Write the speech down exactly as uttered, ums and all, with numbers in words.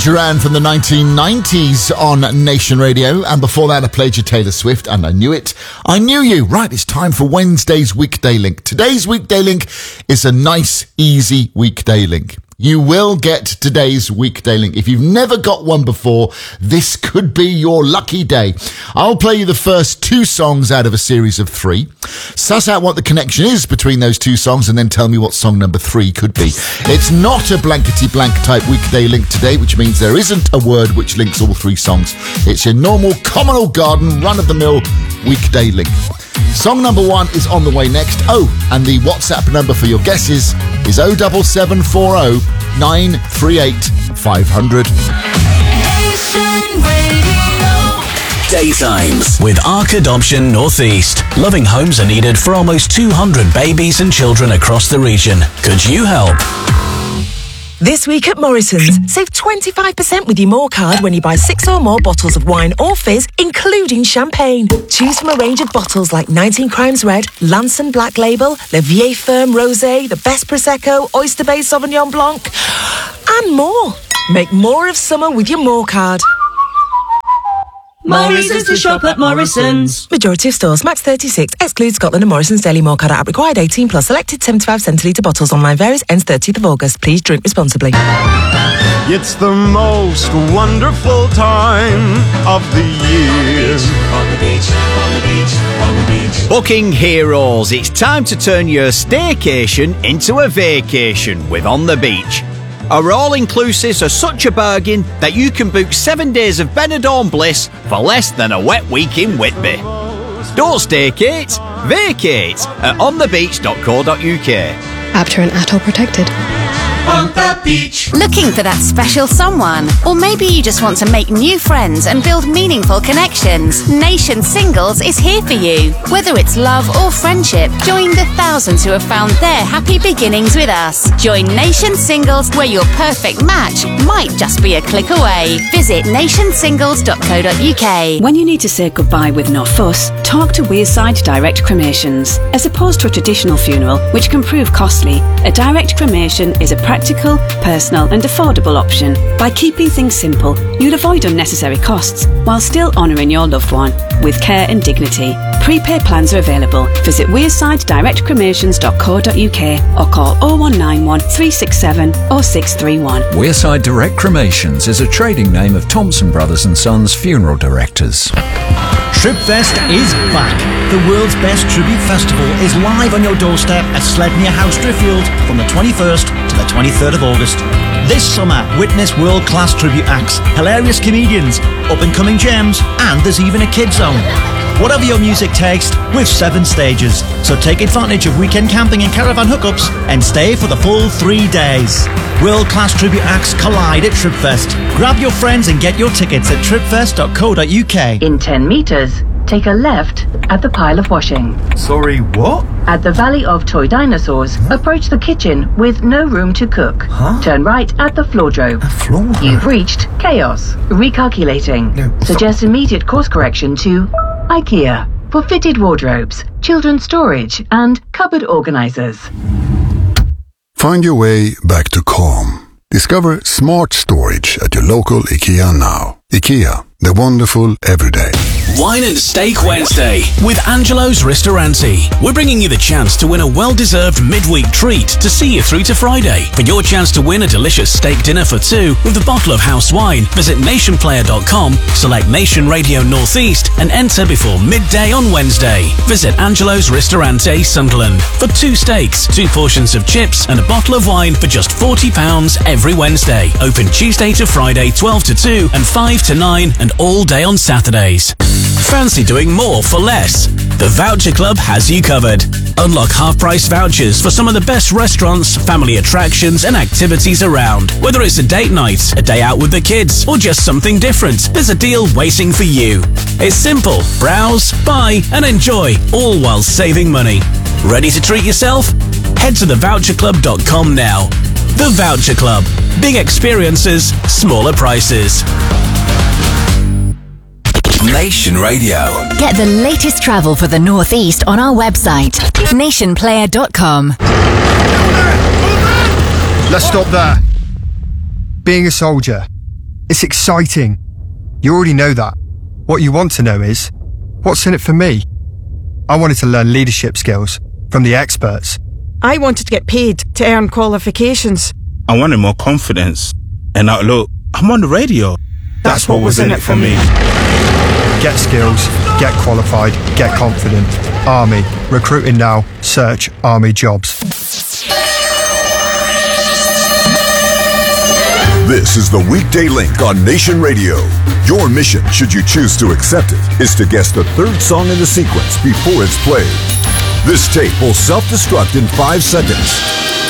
Duran from the nineteen nineties on Nation Radio, and before that I played you Taylor Swift, and I Knew It. I Knew You. Right, it's time for Wednesday's Weekday Link. Today's Weekday Link is a nice, easy weekday link. You will get today's weekday link. If you've never got one before, this could be your lucky day. I'll play you the first two songs out of a series of three. Suss out what the connection is between those two songs and then tell me what song number three could be. It's not a blankety blank type weekday link today, which means there isn't a word which links all three songs. It's your normal common old garden, run-of-the-mill weekday link. Song number one is on the way next. Oh, and the WhatsApp number for your guesses is oh seven seven four oh nine three eight five hundred. Daytimes with Ark Adoption Northeast. Loving homes are needed for almost two hundred babies and children across the region. Could you help? This week at Morrison's, save twenty-five percent with your More card when you buy six or more bottles of wine or fizz, including champagne. Choose from a range of bottles like nineteen Crimes Red, Lanson Black Label, Le Vieille Ferme Rosé, the Best Prosecco, Oyster Bay Sauvignon Blanc, and more. Make more of summer with your More card. Morrison's to shop at Morrison's. Majority of stores, max thirty-six, excludes Scotland and Morrison's Daily More card app required eighteen plus, selected seventy-five centilitre bottles online varies, ends thirtieth of August. Please drink responsibly. It's the most wonderful time of the year. On the beach, on the beach, on the beach. Booking heroes, it's time to turn your staycation into a vacation with On the Beach. Our all-inclusives are such a bargain that you can book seven days of Benidorm bliss for less than a wet week in Whitby. Don't staycate, vacate at on the beach dot co dot uk. After and A T O protected. On the beach. Looking for that special someone? Or maybe you just want to make new friends and build meaningful connections. Nation Singles is here for you. Whether it's love or friendship, join the thousands who have found their happy beginnings with us. Join Nation Singles, where your perfect match might just be a click away. Visit nation singles dot co dot uk. When you need to say goodbye with no fuss, talk to Wearside Direct Cremations. As opposed to a traditional funeral, which can prove costly, a direct cremation is a practical, personal and affordable option. By keeping things simple, you'll avoid unnecessary costs while still honouring your loved one with care and dignity. Prepaid plans are available. Visit wearside direct cremations dot co dot uk or call oh one nine one, three six seven, oh six three one. Wearside Direct Cremations is a trading name of Thompson Brothers and Sons Funeral Directors. Tripfest is back. The world's best tribute festival is live on your doorstep at Sledmere House, Driffield from the twenty-first to the twenty-third of August. This summer, witness world-class tribute acts, hilarious comedians, up-and-coming gems, and there's even a kids zone. Whatever your music taste, with seven stages. So take advantage of weekend camping and caravan hookups and stay for the full three days. World-class tribute acts collide at Tripfest. Grab your friends and get your tickets at tripfest dot co dot uk. In ten metres, take a left at the pile of washing. Sorry, what? At the Valley of Toy Dinosaurs, approach the kitchen with no room to cook. Huh? Turn right at the floordrobe. A floordrobe? You've reached chaos. Recalculating. No, Suggest immediate course correction to IKEA for fitted wardrobes, children's storage and cupboard organisers. Find your way back to calm. Discover smart storage at your local IKEA now. IKEA, the wonderful everyday. Wine and Steak Wednesday with Angelo's Ristorante. We're bringing you the chance to win a well-deserved midweek treat to see you through to Friday. For your chance to win a delicious steak dinner for two with a bottle of house wine, visit nation player dot com, select Nation Radio Northeast and enter before midday on Wednesday. Visit Angelo's Ristorante, Sunderland for two steaks, two portions of chips and a bottle of wine for just forty pounds every Wednesday. Open Tuesday to Friday twelve to two and five to nine and all day on Saturdays. Fancy doing more for less? The Voucher Club has you covered. Unlock half-price vouchers for some of the best restaurants, family attractions and activities around. Whether it's a date night, a day out with the kids, or just something different, there's a deal waiting for you. It's simple. Browse, buy and enjoy, all while saving money. Ready to treat yourself? Head to the voucher club dot com now. The Voucher Club. Big experiences, smaller prices. Nation Radio. Get the latest travel for the Northeast on our website, nation player dot com. Let's stop there. Being a soldier, It's exciting. You already know that. What you want to know is, what's in it for me? I wanted to learn leadership skills from the experts. I wanted to get paid to earn qualifications. I wanted more confidence. And now look, I'm on the radio. That's, That's what, what was in it for me. Get skills, get qualified, get confident. Army. Recruiting now. Search Army jobs. This is the Weekday Link on Nation Radio. Your mission, should you choose to accept it, is to guess the third song in the sequence before it's played. This tape will self-destruct in five seconds.